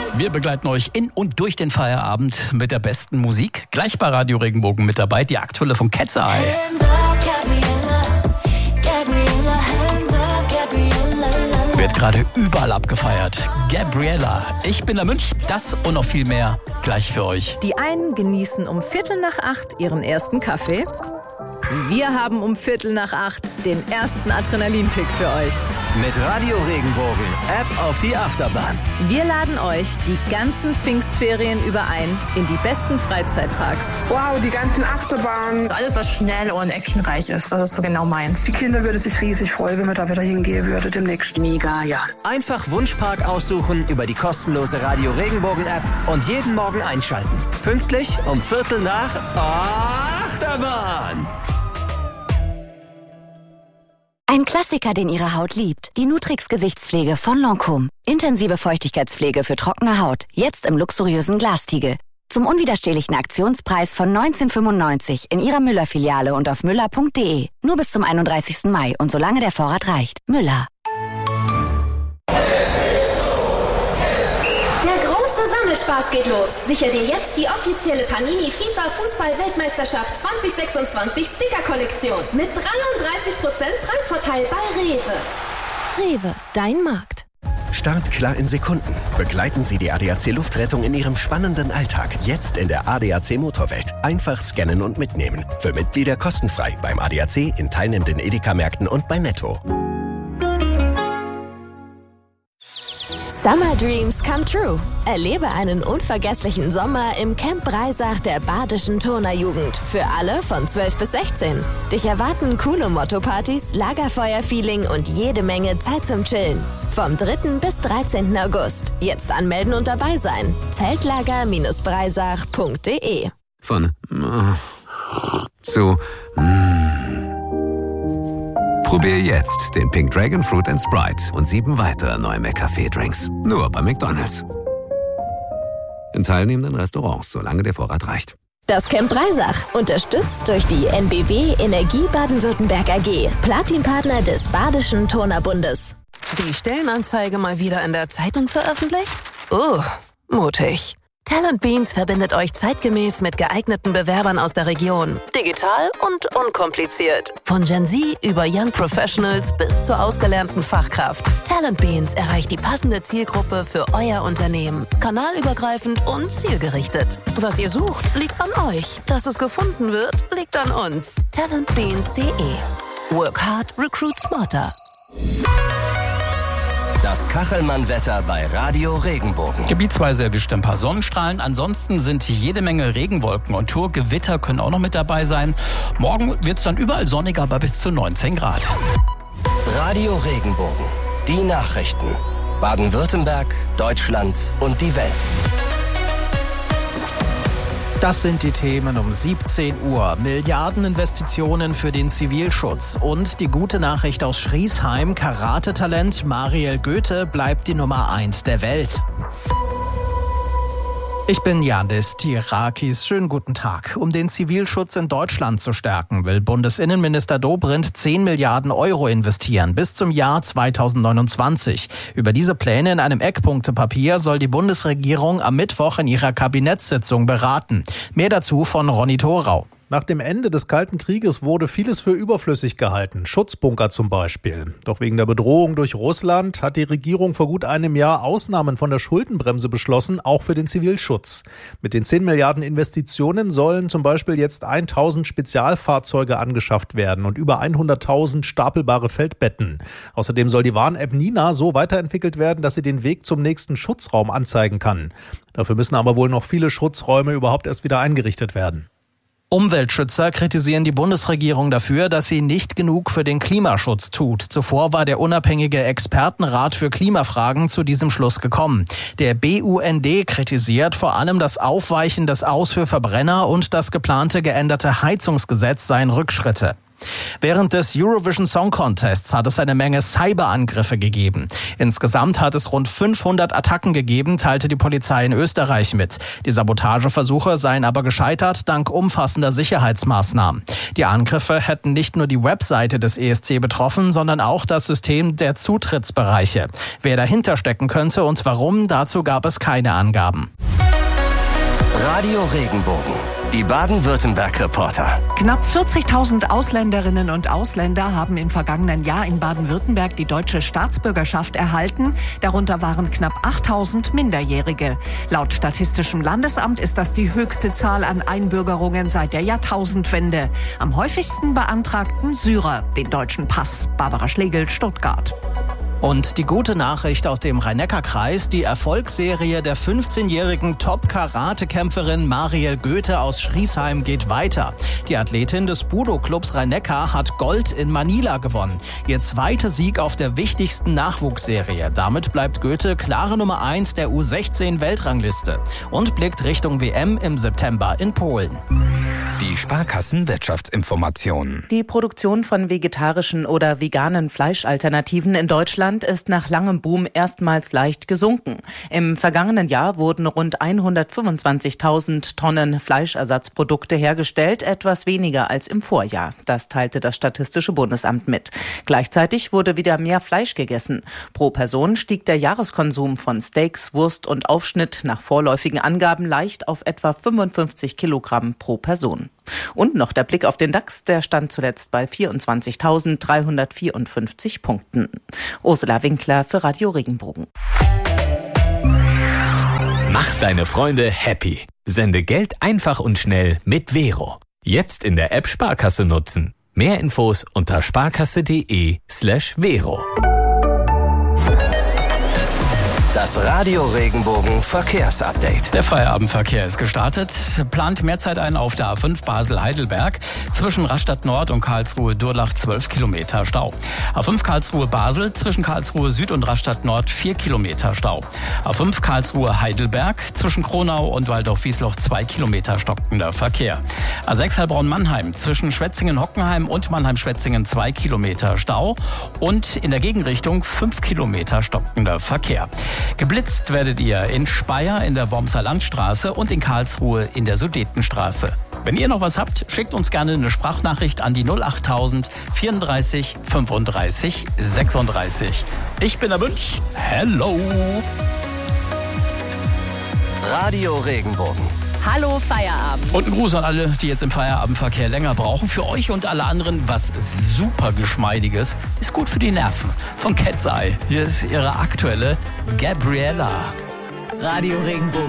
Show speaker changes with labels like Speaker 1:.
Speaker 1: Wir begleiten euch in und durch den Feierabend mit der besten Musik. Gleich bei Radio Regenbogen mit dabei die aktuelle von Cat's Eye. Wird gerade überall abgefeiert. Gabriella, ich bin der Münch, das und noch viel mehr gleich für euch.
Speaker 2: Die einen genießen um 7:45 ihren ersten Kaffee. Wir haben um 7:45 den ersten Adrenalinkick für euch.
Speaker 3: Mit Radio Regenbogen, App auf die Achterbahn.
Speaker 2: Wir laden euch die ganzen Pfingstferien über ein in die besten Freizeitparks.
Speaker 4: Wow, die ganzen Achterbahnen.
Speaker 5: Alles, was schnell und actionreich ist, das ist so genau meins.
Speaker 4: Die Kinder würden sich riesig freuen, wenn wir da wieder hingehen würden demnächst.
Speaker 5: Mega, ja.
Speaker 3: Einfach Wunschpark aussuchen über die kostenlose Radio Regenbogen App und jeden Morgen einschalten. Pünktlich um 7:45 Achterbahn.
Speaker 6: Ein Klassiker, den Ihre Haut liebt. Die Nutrix Gesichtspflege von Lancôme. Intensive Feuchtigkeitspflege für trockene Haut. Jetzt im luxuriösen Glastiegel. Zum unwiderstehlichen Aktionspreis von 19,95 in Ihrer Müller-Filiale und auf müller.de. Nur bis zum 31. Mai und solange der Vorrat reicht. Müller.
Speaker 7: Spaß geht los. Sicher dir jetzt die offizielle Panini FIFA Fußball-Weltmeisterschaft 2026 Sticker-Kollektion mit 33% Preisvorteil bei Rewe.
Speaker 6: Rewe, dein Markt.
Speaker 8: Startklar in Sekunden. Begleiten Sie die ADAC Luftrettung in Ihrem spannenden Alltag. Jetzt in der ADAC Motorwelt. Einfach scannen und mitnehmen. Für Mitglieder kostenfrei beim ADAC, in teilnehmenden Edeka-Märkten und bei Netto.
Speaker 9: Summer Dreams come true. Erlebe einen unvergesslichen Sommer im Camp Breisach der Badischen Turnerjugend. Für alle von 12 bis 16. Dich erwarten coole Motto-Partys, Lagerfeuer-Feeling und jede Menge Zeit zum Chillen. Vom 3. bis 13. August. Jetzt anmelden und dabei sein. Zeltlager-breisach.de.
Speaker 10: Von zu Probier jetzt den Pink Dragon Fruit & Sprite und 7 weitere neue McCafé-Drinks. Nur bei McDonald's. In teilnehmenden Restaurants, solange der Vorrat reicht.
Speaker 9: Das Camp Breisach, unterstützt durch die NBW Energie Baden-Württemberg AG, Platinpartner des Badischen Turnerbundes.
Speaker 11: Die Stellenanzeige mal wieder in der Zeitung veröffentlicht? Mutig. Talent Beans verbindet euch zeitgemäß mit geeigneten Bewerbern aus der Region. Digital und unkompliziert. Von Gen Z über Young Professionals bis zur ausgelernten Fachkraft. Talent Beans erreicht die passende Zielgruppe für euer Unternehmen. Kanalübergreifend und zielgerichtet. Was ihr sucht, liegt an euch. Dass es gefunden wird, liegt an uns. Talentbeans.de. Work hard, recruit smarter.
Speaker 3: Das Kachelmann-Wetter bei Radio Regenbogen.
Speaker 1: Gebietsweise erwischt ein paar Sonnenstrahlen. Ansonsten sind jede Menge Regenwolken und Gewitter können auch noch mit dabei sein. Morgen wird es dann überall sonniger, aber bis zu 19 Grad.
Speaker 3: Radio Regenbogen. Die Nachrichten. Baden-Württemberg, Deutschland und die Welt.
Speaker 12: Das sind die Themen um 17 Uhr. Milliardeninvestitionen für den Zivilschutz. Und die gute Nachricht aus Schriesheim. Karate-Talent Mariel Goethe bleibt die Nummer 1 der Welt. Ich bin Janis Tirakis. Schönen guten Tag. Um den Zivilschutz in Deutschland zu stärken, will Bundesinnenminister Dobrindt 10 Milliarden Euro investieren bis zum Jahr 2029. Über diese Pläne in einem Eckpunktepapier soll die Bundesregierung am Mittwoch in ihrer Kabinettssitzung beraten. Mehr dazu von Ronny Thorau.
Speaker 13: Nach dem Ende des Kalten Krieges wurde vieles für überflüssig gehalten, Schutzbunker zum Beispiel. Doch wegen der Bedrohung durch Russland hat die Regierung vor gut einem Jahr Ausnahmen von der Schuldenbremse beschlossen, auch für den Zivilschutz. Mit den 10 Milliarden Investitionen sollen zum Beispiel jetzt 1000 Spezialfahrzeuge angeschafft werden und über 100.000 stapelbare Feldbetten. Außerdem soll die Warn-App Nina so weiterentwickelt werden, dass sie den Weg zum nächsten Schutzraum anzeigen kann. Dafür müssen aber wohl noch viele Schutzräume überhaupt erst wieder eingerichtet werden.
Speaker 12: Umweltschützer kritisieren die Bundesregierung dafür, dass sie nicht genug für den Klimaschutz tut. Zuvor war der unabhängige Expertenrat für Klimafragen zu diesem Schluss gekommen. Der BUND kritisiert vor allem das Aufweichen des Aus für Verbrenner und das geplante geänderte Heizungsgesetz seien Rückschritte. Während des Eurovision Song Contests hat es eine Menge Cyberangriffe gegeben. Insgesamt hat es rund 500 Attacken gegeben, teilte die Polizei in Österreich mit. Die Sabotageversuche seien aber gescheitert dank umfassender Sicherheitsmaßnahmen. Die Angriffe hätten nicht nur die Webseite des ESC betroffen, sondern auch das System der Zutrittsbereiche. Wer dahinter stecken könnte und warum, dazu gab es keine Angaben.
Speaker 3: Radio Regenbogen, die Baden-Württemberg-Reporter.
Speaker 14: Knapp 40.000 Ausländerinnen und Ausländer haben im vergangenen Jahr in Baden-Württemberg die deutsche Staatsbürgerschaft erhalten. Darunter waren knapp 8.000 Minderjährige. Laut Statistischem Landesamt ist das die höchste Zahl an Einbürgerungen seit der Jahrtausendwende. Am häufigsten beantragten Syrer den deutschen Pass. Barbara Schlegel, Stuttgart.
Speaker 12: Und die gute Nachricht aus dem Rhein-Neckar-Kreis, die Erfolgsserie der 15-jährigen Top-Karate-Kämpferin Mariel Goethe aus Schriesheim geht weiter. Die Athletin des Budo-Clubs Rhein-Neckar hat Gold in Manila gewonnen. Ihr zweiter Sieg auf der wichtigsten Nachwuchsserie. Damit bleibt Goethe klare Nummer 1 der U16-Weltrangliste und blickt Richtung WM im September in Polen.
Speaker 15: Die Sparkassen-Wirtschaftsinformationen.
Speaker 16: Die Produktion von vegetarischen oder veganen Fleischalternativen in Deutschland ist nach langem Boom erstmals leicht gesunken. Im vergangenen Jahr wurden rund 125.000 Tonnen Fleischersatzprodukte hergestellt, etwas weniger als im Vorjahr. Das teilte das Statistische Bundesamt mit. Gleichzeitig wurde wieder mehr Fleisch gegessen. Pro Person stieg der Jahreskonsum von Steaks, Wurst und Aufschnitt nach vorläufigen Angaben leicht auf etwa 55 Kilogramm pro Person. Und noch der Blick auf den DAX, der stand zuletzt bei 24.354 Punkten. Ursula Winkler für Radio Regenbogen.
Speaker 17: Mach deine Freunde happy. Sende Geld einfach und schnell mit Vero. Jetzt in der App Sparkasse nutzen. Mehr Infos unter sparkasse.de/Vero.
Speaker 3: Das Radio Regenbogen Verkehrsupdate.
Speaker 1: Der Feierabendverkehr ist gestartet. Plant mehr Zeit ein auf der A5 Basel-Heidelberg. Zwischen Rastatt Nord und Karlsruhe-Durlach 12 Kilometer Stau. A5 Karlsruhe-Basel zwischen Karlsruhe Süd und Rastatt Nord 4 Kilometer Stau. A5 Karlsruhe-Heidelberg zwischen Kronau und Waldorf-Wiesloch 2 Kilometer stockender Verkehr. A6 Heilbronn-Mannheim zwischen Schwetzingen-Hockenheim und Mannheim-Schwetzingen 2 Kilometer Stau. Und in der Gegenrichtung 5 Kilometer stockender Verkehr. Geblitzt werdet ihr in Speyer in der Wormser Landstraße und in Karlsruhe in der Sudetenstraße. Wenn ihr noch was habt, schickt uns gerne eine Sprachnachricht an die 08000 34 35 36. Ich bin der Münch. Hello.
Speaker 3: Radio Regenbogen.
Speaker 2: Hallo Feierabend.
Speaker 1: Und ein Gruß an alle, die jetzt im Feierabendverkehr länger brauchen. Für euch und alle anderen was super Geschmeidiges. Ist gut für die Nerven. Von Cat's Eye. Hier ist ihre aktuelle Gabriella.
Speaker 2: Radio Regenbogen.